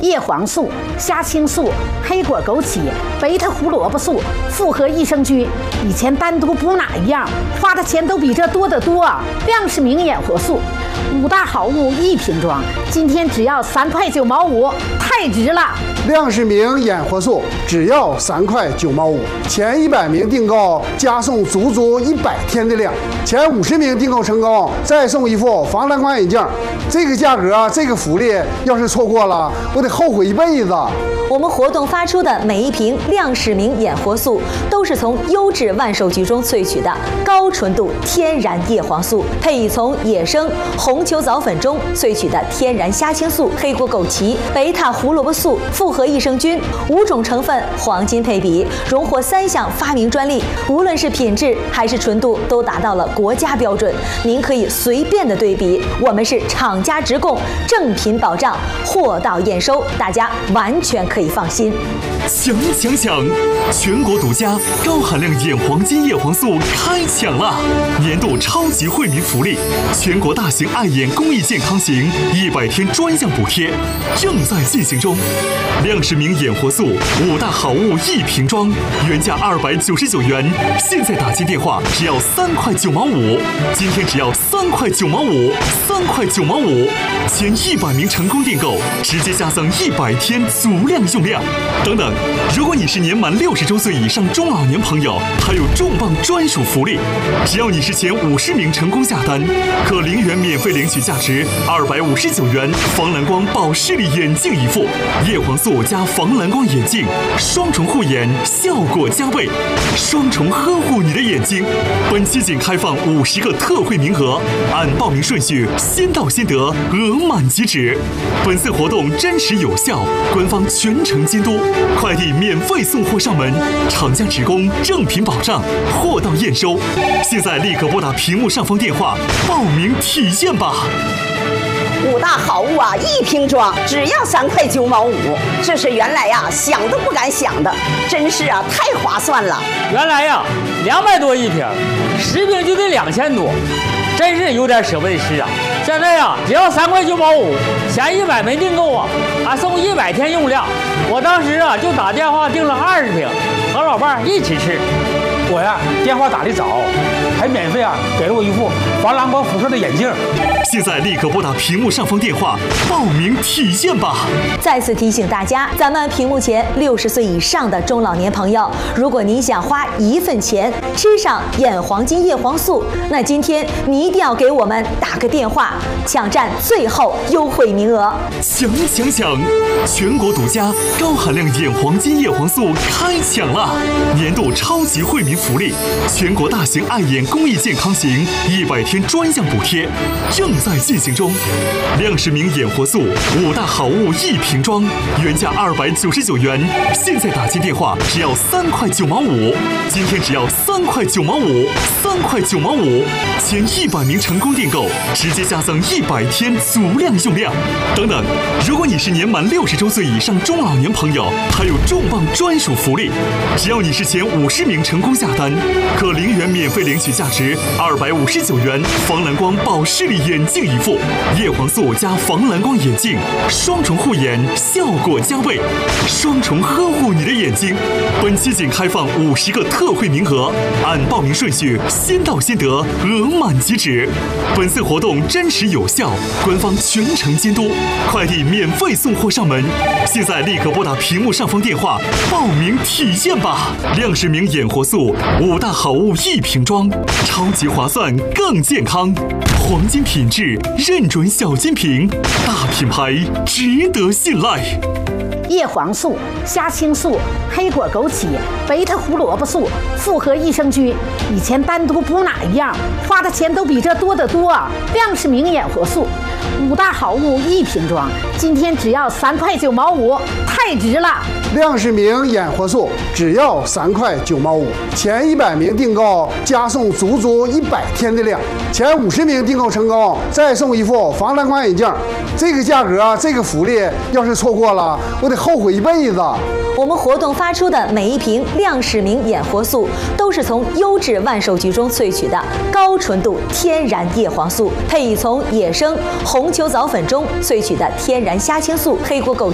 叶黄素、虾青素、黑果枸杞、贝塔胡萝卜素、复合益生菌，以前单独补哪一样，花的钱都比这多得多。亮氏明眼活素，5大好物1瓶装，今天只要3块9毛5，太值了！ 亮氏明眼活素只要3块9毛5，前100名订购加送足100天的量，前50名订购成功再送一副防蓝光眼镜。这个价格，这个福利，要是错过了，我得后悔一辈子。 我们活动发出的每一瓶亮氏明眼活素，都是从优质万寿菊中萃取的高纯度天然叶黄素，配以从野生红球藻粉中萃取的天然虾青素、黑果枸杞、贝塔胡萝卜素、复合益生菌5种成分黄金配比，荣获3项发明专利，无论是品质还是纯度都达到了国家标准。您可以随便的对比，我们是厂家直供，正品保障，货到验收，大家完全可以放心。 抢！全国独家高含量眼黄金叶黄素开抢了！年度超级惠民福利，全国大型爱眼公益健康行100天专项补贴正在进行中。亮氏明眼活素5大好物1瓶装，原价299元，现在打进电话只要3块9毛5，今天只要3块9毛5，3块9毛5，前100名成功订购直接加赠100天足量用量。等等，如果你是年满60周岁以上中老年朋友，还有重磅专属福利，只要你是前50名成功下单，可0元免费领取价值259元防蓝光保视力眼镜一副，叶黄素加防蓝光眼镜，双重护眼，效果加倍，双重呵护你的眼睛。本期仅开放50个特惠名额，按报名顺序先到先得，额满即止。本次活动真实有效，官方全程监督，快递免费送货上门，厂家直供，正品保障，货到验收。现在立刻拨打屏幕上方电话报名体验吧 ！5大好物啊，1瓶装，只要3块9毛5，这是原来呀想都不敢想的，真是啊太划算了。 原来呀200多1瓶，10瓶就得2000多，真是有点舍不得吃啊。现在呀只要3块9毛5，前100名订购啊，还送100天用量。我当时啊就打电话订了20瓶，和老伴一起吃。 我呀电话打得早，还免费给了我一副防蓝光辐射的眼镜。 现在立刻拨打屏幕上方电话报名体验吧！ 再次提醒大家，咱们屏幕前60岁以上的中老年朋友，如果您想花1份钱吃上眼黄金叶黄素，那今天你一定要给我们打个电话，抢占最后优惠名额。 抢！全国独家高含量眼黄金叶黄素开抢了！年度超级惠民福利，全国大型爱眼公益健康行100天专项补贴正在进行中。亮氏明眼活素5大好物1瓶装，原价299元，现在打进电话只要3块9毛5，今天只要3块9毛5，3块9毛5，前100名成功订购直接加赠100天足量用量。等等，如果你是年满60周岁以上中老年朋友，还有重磅专属福利，只要你是前50名成功下单，可0元免费领取价值259元防蓝光保视力眼镜一副，叶黄素加防蓝光眼镜，双重护眼，效果加倍，双重呵护你的眼睛。本期仅开放50个特惠名额，按报名顺序先到先得，额满即止。本次活动真实有效，官方全程监督，快递免费送货上门。现在立刻拨打屏幕上方电话报名体验吧！亮氏明眼活素5大好物1瓶装，超级划算，更健康，黄金品质，认准小金瓶，大品牌，值得信赖。 叶黄素、虾青素、黑果枸杞、贝塔胡萝卜素、复合益生菌，以前单独补哪一样，花的钱都比这多得多。亮氏明眼活素5大好物1瓶装，今天只要3块9毛5，太值了！ 亮氏明眼活素只要3块9毛5，前100名订购加送足100天的量，前50名订购成功再送一副防蓝光眼镜。这个价格，这个福利，要是错过了，我得后悔一辈子。 我们活动发出的每一瓶亮氏明眼活素，都是从优质万寿菊中萃取的高纯度天然叶黄素，配以从野生红球藻粉中萃取的天然虾青素、黑果枸